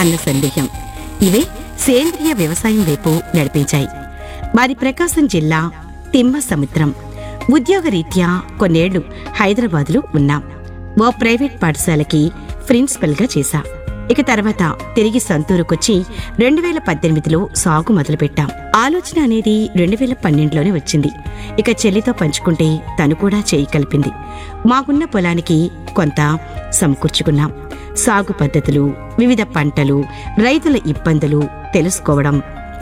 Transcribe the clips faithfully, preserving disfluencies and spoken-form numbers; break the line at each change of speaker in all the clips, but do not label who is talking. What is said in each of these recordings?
అన్న సందేహం ఇవే సేంద్రియ వ్యవసాయం వైపు నడిపించాయి. మాది ప్రకాశం జిల్లా తిమ్మ సముద్రం. ఉద్యోగరీత్యా కొన్నేళ్లు హైదరాబాదులో ఉన్నాం. ఓ ప్రైవేట్ పాఠశాలకి ప్రిన్సిపల్గా చేశా. ఇక తర్వాత తిరిగి సొంతూరుకొచ్చి రెండు వేల పద్దెనిమిదిలో సాగు మొదలుపెట్టాం. ఆలోచన అనేది రెండు వేల పన్నెండులోనే వచ్చింది. ఇక చెల్లితో పంచుకుంటే తను కూడా చేయి కలిపింది. మాకున్న పొలానికి కొంత సమకూర్చుకున్నాం. సాగు పద్ధతులు, వివిధ పంటలు, రైతుల ఇబ్బందులు తెలుసుకోవడం,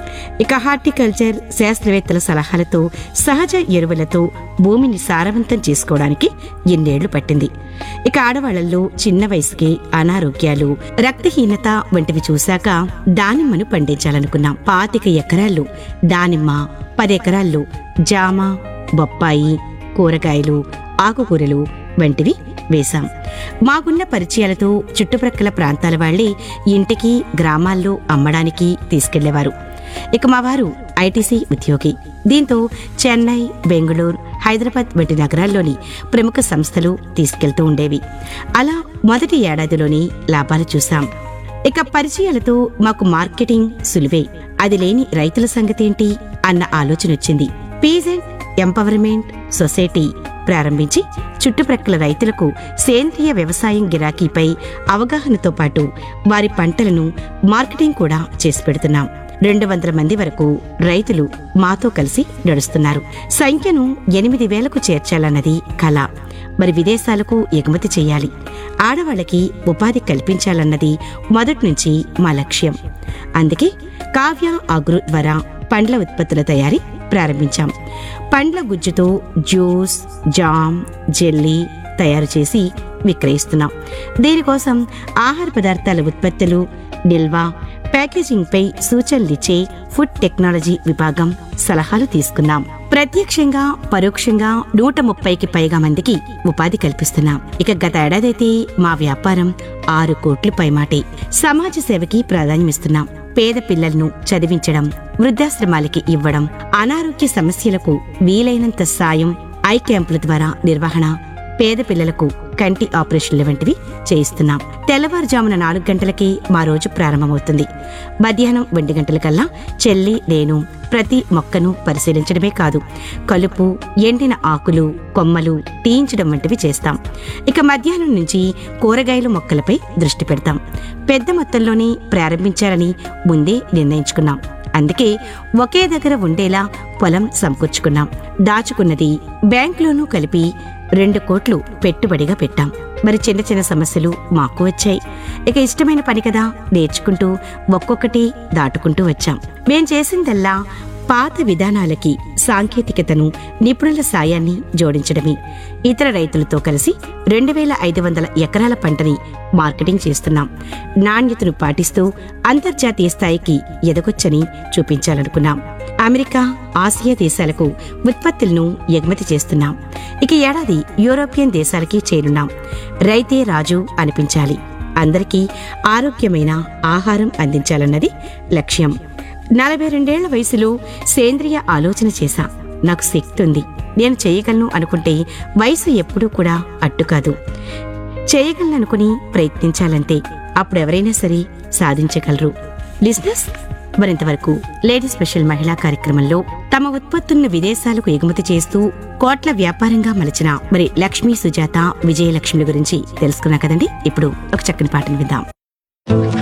ఇక హార్టికల్చర్ శాస్త్రవేత్తల సలహాలతో సహజ ఎరువులతో భూమిని సారవంతం చేసుకోవడానికి ఎన్నేళ్లు పట్టింది. ఇక ఆడవాళ్లలో చిన్న వయసుకే అనారోగ్యాలు, రక్తహీనత వంటివి చూశాక దానిమ్మను పండించాలనుకున్నాం. పాతిక ఎకరాల్లో దానిమ్మ, పది ఎకరాల్లో జామ, బొప్పాయి, కూరగాయలు, ఆకుకూరలు వంటివి వేశాం. మాకున్న పరిచయాలతో చుట్టుప్రక్కల ప్రాంతాల వాళ్లే ఇంటికి, గ్రామాల్లో అమ్మడానికి తీసుకెళ్లేవారు. ఇక మా వారు ఐటీసీ ఉద్యోగి. దీంతో చెన్నై, బెంగళూరు, హైదరాబాద్ వంటి నగరాల్లోని ప్రముఖ సంస్థలు తీసుకెళ్తూ ఉండేవి. అలా మొదటి ఏడాదిలోని లాభాలు చూశాం. ఇక పరిచయాలతో మాకు మార్కెటింగ్ సులువే. అది లేని రైతుల సంగతేంటి అన్న ఆలోచన వచ్చింది. పీజెంట్ ఎంపవర్మెంట్ సొసైటీ ప్రారంభించి చుట్టుప్రక్కల రైతులకు సేంద్రియ వ్యవసాయం గిరాకీపై అవగాహనతో పాటు వారి పంటలను మార్కెటింగ్ కూడా చేసి పెడుతున్నాం. రెండు వందల మంది వరకు రైతులు మాతో కలిసి నడుస్తున్నారు. సంఖ్యను ఎనిమిది వేలకు చేర్చాలన్నది కళ. మరి విదేశాలకు ఎగుమతి చేయాలి, ఆడవాళ్లకి ఉపాధి కల్పించాలన్నది మొదటి నుంచి మా లక్ష్యం. అందుకే కావ్య అగ్రో ద్వారా పండ్ల ఉత్పత్తుల తయారీ ప్రారంభించాం. పండ్ల గుజ్జుతో జ్యూస్, జామ్, జెల్లీ తయారు చేసి విక్రయిస్తున్నాం. దీనికోసం ఆహార పదార్థాల ఉత్పత్తులు, నిల్వ, ప్యాకేజింగ్ పై సూచనలిచ్చే ఫుడ్ టెక్నాలజీ విభాగం సలహాలు తీసుకున్నాం. ప్రత్యక్షంగా, పరోక్షంగా నూట ముప్పైకి పైగా మందికి ఉపాధి కల్పిస్తున్నాం. ఇక గత ఏడాదైతే మా వ్యాపారం ఆరు కోట్లు పైమాటే. సమాజ సేవకి ప్రాధాన్యమిస్తున్నాం. పేద పిల్లలను చదివించడం, వృద్ధాశ్రమాలకి ఇవ్వడం, అనారోగ్య సమస్యలకు వీలైనంత సాయం, ఐ క్యాంపుల ద్వారా నిర్వహణ, పేద పిల్లలకు కంటి ఆపరేషన్ల వంటివి చేయిస్తున్నాం. తెల్లవారుజామున నాలుగు గంటలకి మా రోజు ప్రారంభమవుతుంది. మధ్యాహ్నం ఒంటి గంటలకల్లా చెల్లి, నేను ప్రతి మొక్కను పరిశీలించడమే కాదు, కలుపు, ఎండిన ఆకులు, కొమ్మలు తీయించడం వంటివి చేస్తాం. ఇక మధ్యాహ్నం నుంచి కూరగాయల మొక్కలపై దృష్టి పెడతాం. పెద్ద మొత్తంలోనే ప్రారంభించాలని ముందే నిర్ణయించుకున్నాం. అందుకే ఒకే దగ్గర ఉండేలా పొలం సమకూర్చుకున్నాం. దాచుకున్నది బ్యాంకులోనూ కలిపి రెండు కోట్లు పెట్టుబడిగా పెట్టాం. మరి చిన్న చిన్న సమస్యలు మాకు వచ్చాయి. ఇక ఇష్టమైన పని కదా, నేర్చుకుంటూ ఒక్కొక్కటి దాటుకుంటూ వచ్చాం. మేం చేసిందల్లా పాత విధానాలకి సాంకేతికతను, నిపుణుల సాయాన్ని జోడించడమే. ఇతర రైతులతో కలిసి రెండు వేల ఐదు వందల ఎకరాల పంటని మార్కెటింగ్ చేస్తున్నాం. నాణ్యతను పాటిస్తూ అంతర్జాతీయ స్థాయికి ఎదగొచ్చని చూపించాలనుకున్నాం. అమెరికా, ఆసియా దేశాలకు ఉత్పత్తులను ఎగుమతి చేస్తున్నాం. ఇక ఏడాది యూరోపియన్ దేశాలకి చేరున్నాం. రైతే రాజు అనిపించాలి, అందరికీ ఆరోగ్యమైన ఆహారం అందించాలన్నది లక్ష్యం. నలభై రెండేళ్ల వయసులో సేంద్రియ ఆలోచన చేశా. నాకు శక్తి ఉంది, నేను చేయగలను అనుకుంటే వయసు ఎప్పుడూ కూడా అడ్డు కాదు. చేయగలననుకుని ప్రయత్నించాలంతే. అప్పుడెవరైనా సరే సాధించగలరు. లిజినెస్, మరింతవరకు లేడీ స్పెషల్ మహిళా కార్యక్రమంలో తమ ఉత్పత్తులను విదేశాలకు ఎగుమతి చేస్తూ కోట్ల వ్యాపారంగా మలచిన మరి లక్ష్మీ, సుజాత, విజయలక్ష్మిల గురించి తెలుసుకున్నా కదండి. ఇప్పుడు ఒక చక్కని పాటను విందాం.